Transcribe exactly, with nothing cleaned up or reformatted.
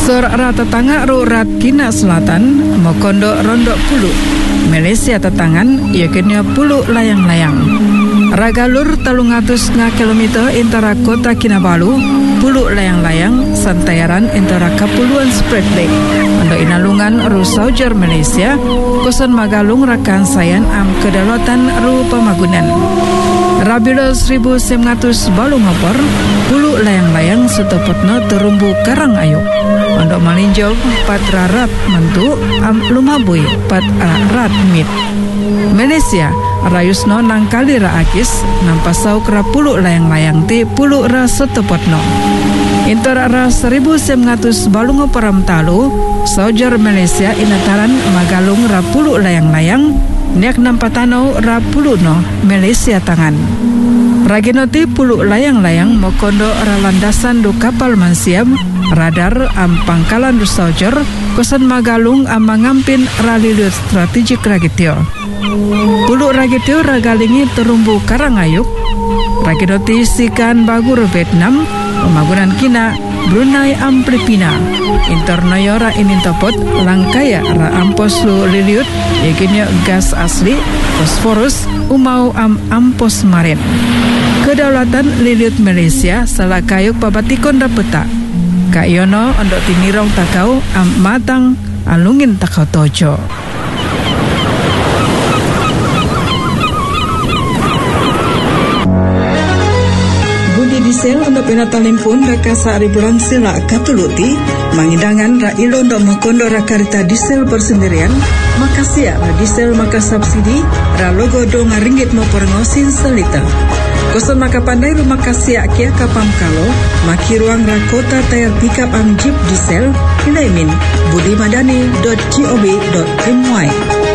Sor rata tangga ru rat kina selatan mokondo rondo pulu Malaysia tetangan yaknya pulu layang-layang. Ragalur talung atus nga kilometer intara kota Kinabalu pulu layang-layang santayaran intara kapuluan spread lake. Ando inalungan ru Saujar Malaysia kosan magalung rakan sayan am kedalatan ru pamagunan. Rabilo seribu sembilan ratus balu ngopor pulu layang-layang setopotno terumbu karang ayuk. Ando malinjol pat rarat mentu am lumabui pat rarat mit. Malaysia rayusno nangkali raakis nampasau kera pulu layang-layang ti pulu ra setopotno. Intor ra seribu sembilan ratus balu ngoporam talu Saujar Malaysia inataran magalung ra pulu layang-layang niak nampatano ra pulu no Malaysia tangan. Raginoti pulu layang-layang mokondo ra landasan du kapal mansiam radar am pangkalan du Saujar kosan magalung am mangampin ralilut strategik ragitio. Pulu ragitio ragalingi terumbu karangayuk. Raginoti sikan bagur Vietnam pemagunan kina Brunei am Filipina. Internayora inintopot langkaya ra ampos lu liliut yakinnya gas asli fosforus umau am ampos marin. Kedaulatan liliut Malaysia salah kayuk pabatikon rapeta. Kak Yono ondok tinirong takau am matang alungin takau tojo. Diesel untuk penatalimpun raka saari bulan sila katuluti mangidangan ra ilo untuk mokondo rakarita diesel bersendirian makasih ra diesel maka subsidi ra logo do ngaringgit mau perengosin seliter kosan maka pandai rumah kasih kia kapam kalo maki ruang rakota tayar pickup am jeep diesel ilaimin budimadani dot gob dot my.